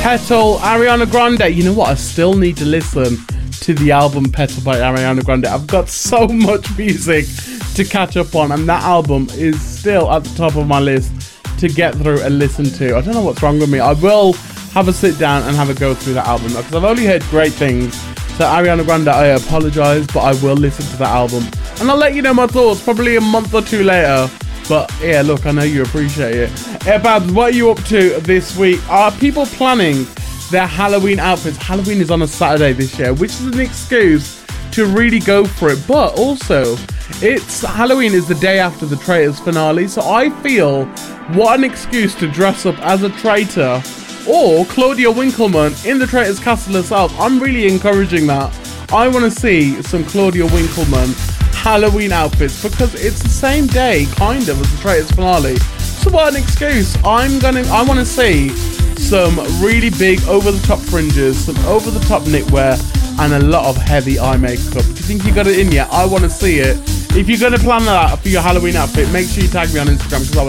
Petal, Ariana Grande. You know what? I still need to listen to the album Petal by Ariana Grande. I've got so much music to catch up on, and that album is still at the top of my list to get through and listen to. I don't know what's wrong with me. I will have a sit down and have a go through that album because I've only heard great things. So Ariana Grande, I apologise, but I will listen to that album and I'll let you know my thoughts probably a month or two later. But yeah, look, I know you appreciate it. Hey Babs, what are you up to this week? Are people planning their Halloween outfits? Halloween is on a Saturday this year, which is an excuse to really go for it. But also, Halloween is the day after the Traitors finale, so I feel what an excuse to dress up as a traitor or Claudia Winkleman in the Traitors Castle herself. I'm really encouraging that. I want to see some Claudia Winkleman Halloween outfits because it's the same day, kind of, as the Traitors finale. So what an excuse. I want to see some really big over-the-top fringes, some over-the-top knitwear, and a lot of heavy eye makeup. Do you think you got it in yet? I want to see it. If you're going to plan that for your Halloween outfit, make sure you tag me on Instagram because I would